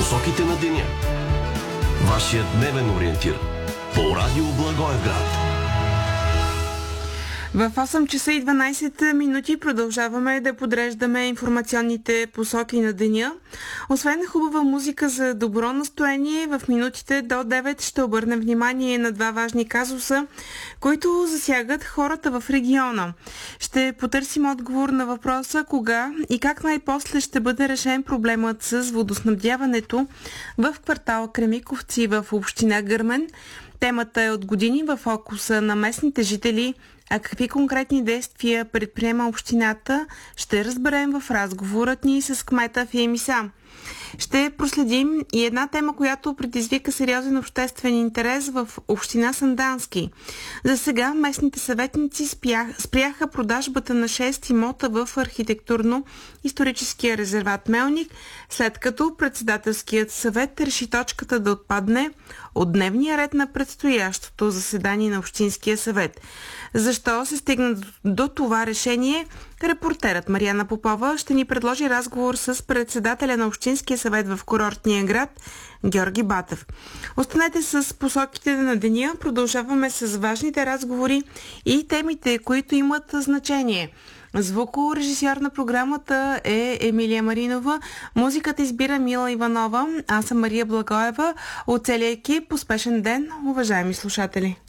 Посоките на деня. Вашият дневен ориентир по Радио Благоевград. В 8 часа и 12 минути продължаваме да подреждаме информационните посоки на деня. Освен хубава музика за добро настроение, в минутите до 9 ще обърнем внимание на два важни казуса, които засягат хората в региона. Ще потърсим отговор на въпроса кога и как най-после ще бъде решен проблемът с водоснабдяването в квартал Кремиковци в община Гърмен. Темата е от години в фокуса на местните жители, а какви конкретни действия предприема общината, ще разберем в разговорът ни с кмета Фемиса. Ще проследим и една тема, която предизвика сериозен обществен интерес в община Сандански. За сега местните съветници спряха продажбата на 6 имота в архитектурно-историческия резерват Мелник, след като председателският съвет реши точката да отпадне от дневния ред на предстоящото заседание на Общинския съвет. Защо се стигна до това решение? Репортерът Мариана Попова ще ни предложи разговор с председателя на Общинския съвет в курортния град Георги Батев. Останете с посоките на деня. Продължаваме с важните разговори и темите, които имат значение. Звукорежисьор на програмата е Емилия Маринова. Музиката избира Мила Иванова. Аз съм Мария Благоева. От целия екип успешен ден, уважаеми слушатели!